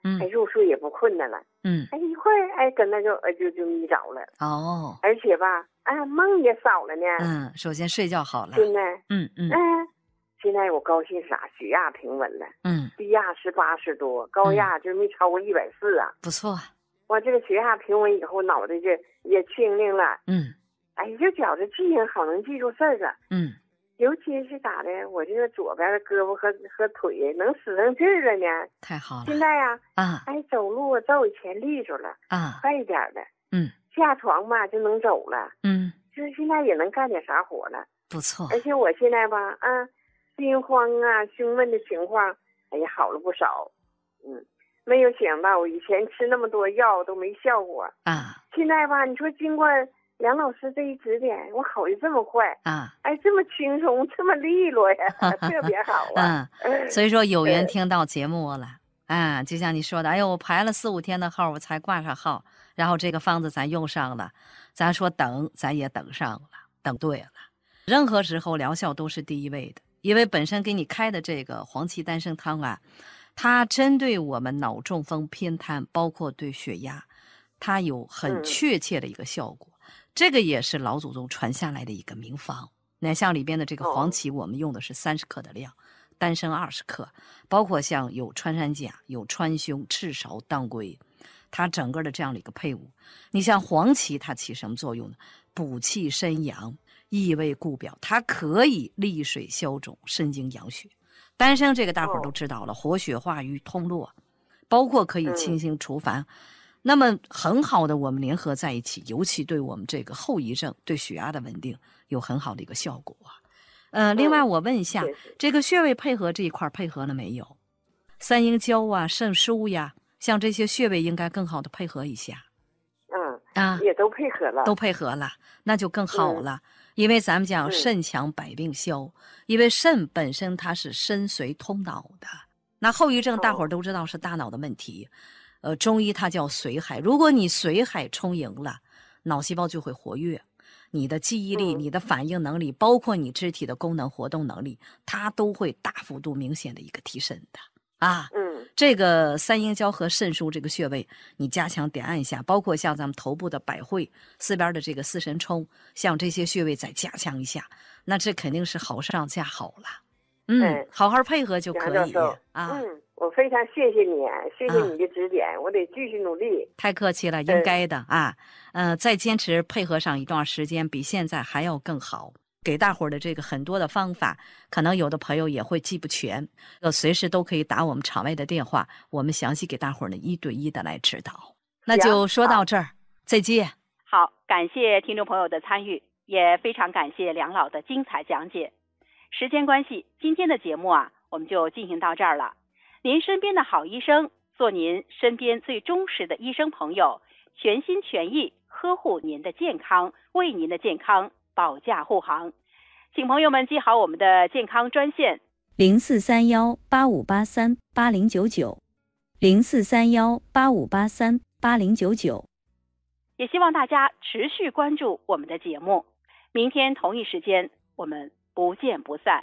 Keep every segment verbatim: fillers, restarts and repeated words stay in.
嗯， 哎，入睡也不困难了。 嗯， 哎，一会儿哎，跟那就呃就就迷着了。 哦， 而且吧，啊，梦也少了呢。 嗯，首先睡觉好了。 现在， 嗯嗯嗯，现在我高兴啥？血压平稳了， 嗯， 低压是八十多，高压就没超过一百四啊。 不错。 我这个血压平稳以后，脑袋就也清灵了。 嗯， 哎，就觉着记性好，能记住事儿了。 嗯， 尤其是咋的，我这个左边的胳膊和和腿能使上劲儿了呢。 太好了。 现在呀、 啊，啊哎，走路照以前利索了， 啊， 快一点的。 嗯下床吧就能走了， 嗯， 就是现在也能干点啥活了。 不错。 而且我现在吧，啊，心慌啊、胸闷的情况，哎呀，好了不少。嗯，没有想到我以前吃那么多药都没效果， 啊现在吧，你说经过梁老师这一指点，我好的这么快， 啊， 哎，这么轻松，这么利落呀，特别好啊。 嗯，所以说有缘听到节目了。啊，就像你说的，哎呦，我排了四五天的号，我才挂上号，然后这个方子咱用上了，咱说等，咱也等上了，等对了。任何时候疗效都是第一位的，因为本身给你开的这个黄芪丹参汤啊，它针对我们脑中风、偏瘫，包括对血压，它有很确切的一个效果。嗯、这个也是老祖宗传下来的一个名方。那像里边的这个黄芪，我们用的是三十克的量。丹参二十克，包括像有穿山甲、有川芎、赤芍、当归，它整个的这样的一个配伍。你像黄芪，它起什么作用呢？补气生阳，益胃固表，它可以利水消肿、肾经养血。丹参这个大伙儿都知道了，活血化瘀、通络，包括可以清心除烦。那么很好的，我们联合在一起，尤其对我们这个后遗症、对血压的稳定有很好的一个效果啊。呃，另外我问一下， 嗯、 这个穴位配合这一块配合了没有？三阴交啊、肾腧呀，像这些穴位应该更好的配合一下。 嗯啊， 也都配合了， 都配合了，那就更好了。嗯、因为咱们讲肾强百病消，嗯、因为肾本身它是身髓通脑的。那后遗症大伙儿都知道是大脑的问题，哦、呃，中医它叫髓海。如果你髓海充盈了，脑细胞就会活跃。你的记忆力、你的反应能力，包括你肢体的功能活动能力，它都会大幅度明显的一个提升的啊。 嗯， 这个三阴交和肾腧这个穴位，你加强点按一下，包括像咱们头部的百会、四边的这个四神冲，像这些穴位再加强一下，那这肯定是好上加好了。嗯，嗯好好配合就可以啊。 嗯。我非常谢谢你，谢谢你的指点，啊、我得继续努力。 太客气了，应该的啊。呃，再坚持配合上一段时间，比现在还要更好。给大伙儿的这个很多的方法，可能有的朋友也会记不全，呃，随时都可以打我们场外的电话，我们详细给大伙儿呢一对一的来指导。那就说到这儿，再见。 好，感谢听众朋友的参与，也非常感谢梁老的精彩讲解。时间关系，今天的节目啊，我们就进行到这儿了。您身边的好医生，做您身边最忠实的医生朋友，全心全意呵护您的健康，为您的健康保驾护航。请朋友们记好我们的健康专线零四三幺八五八三八零九九，零四三幺八五八三八零九九。 也希望大家持续关注我们的节目，明天同一时间我们不见不散。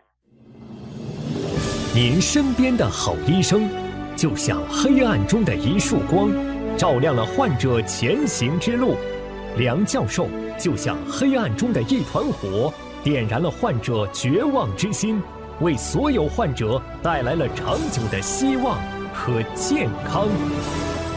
您身边的好医生，就像黑暗中的一束光，照亮了患者前行之路。梁教授就像黑暗中的一团火，点燃了患者绝望之心，为所有患者带来了长久的希望和健康。